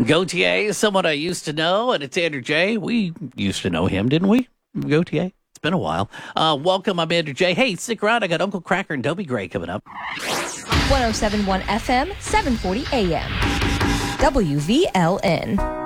Gautier is someone I used to know, and it's Andrew J. We used to know him, didn't we? Gautier. It's been a while. Welcome, I'm Andrew J. Hey, stick around. I got Uncle Cracker and Dobie Gray coming up. 107.1 FM, 740 AM. WVLN.